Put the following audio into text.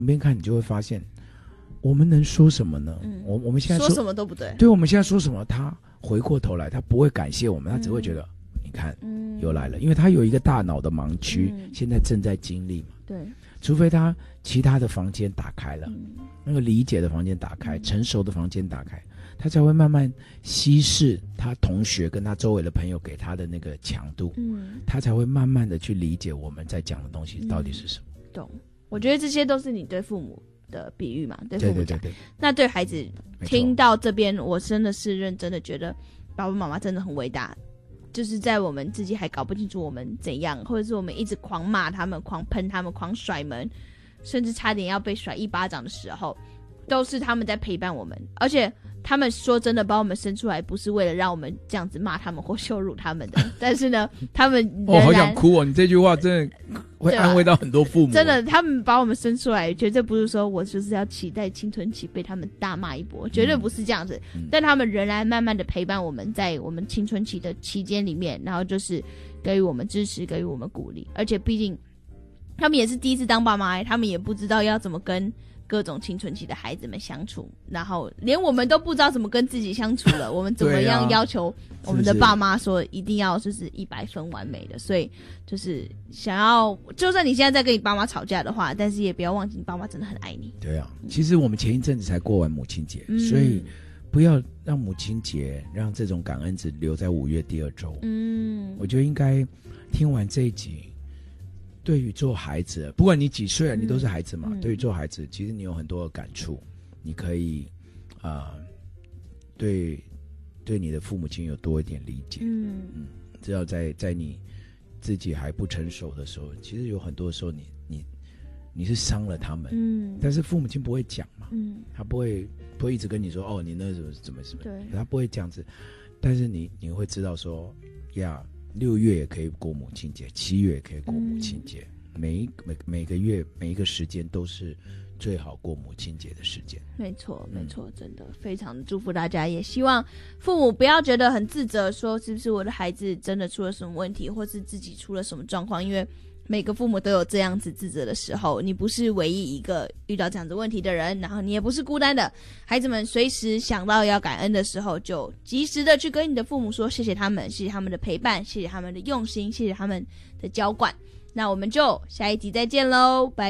边看，你就会发现，我们能说什么呢？我们现在说什么都不对。 对，我们现在说什么，他回过头来，他不会感谢我们，他只会觉得，你看，又来了，因为他有一个大脑的盲区，现在正在经历嘛。 对， 除非他其他的房间打开了，那个理解的房间打开，成熟的房间打开，他才会慢慢稀释他同学跟他周围的朋友给他的那个强度，他才会慢慢的去理解我们在讲的东西到底是什么。 懂，我觉得这些都是你对父母的比喻嘛，对父母讲。 对， 那对孩子听到这边，我真的是认真的觉得爸爸妈妈真的很伟大，就是在我们自己还搞不清楚我们怎样，或者是我们一直狂骂他们、狂喷他们、狂甩门，甚至差点要被甩一巴掌的时候，都是他们在陪伴我们。而且他们说真的把我们生出来不是为了让我们这样子骂他们或羞辱他们的，但是呢他们仍然好想哭哦，你这句话真的会安慰到很多父母。 真的，他们把我们生出来绝对不是说我就是要期待青春期被他们大骂一波，绝对不是这样子，但他们仍然慢慢的陪伴我们在我们青春期的期间里面，然后就是给予我们支持，给予我们鼓励。而且毕竟他们也是第一次当爸妈，他们也不知道要怎么跟各种青春期的孩子们相处，然后连我们都不知道怎么跟自己相处了，我们怎么样要求我们的爸妈说一定要就是100分完美的。所以就是想要，就算你现在在跟你爸妈吵架的话，但是也不要忘记你爸妈真的很爱你。 对啊，其实我们前一阵子才过完母亲节，所以不要让母亲节让这种感恩只留在5月第2周。我觉得应该听完这一集，对于做孩子，不管你几岁你都是孩子嘛，对于做孩子其实你有很多的感触，你可以对你的父母亲有多一点理解。只要在你自己还不成熟的时候，其实有很多时候你是伤了他们，但是父母亲不会讲嘛，他不会一直跟你说哦你那时候怎么，对，他不会这样子，但是你会知道说呀，6月也可以过母亲节，7月也可以过母亲节，每个月每一个时间都是最好过母亲节的时间。 没错，真的非常的祝福大家，也希望父母不要觉得很自责，说是不是我的孩子真的出了什么问题，或是自己出了什么状况，因为每个父母都有这样子自责的时候，你不是唯一一个遇到这样子问题的人，然后你也不是孤单的。孩子们随时想到要感恩的时候，就及时的去跟你的父母说谢谢他们，谢谢他们的陪伴，谢谢他们的用心，谢谢他们的浇灌。那我们就下一集再见咯，拜。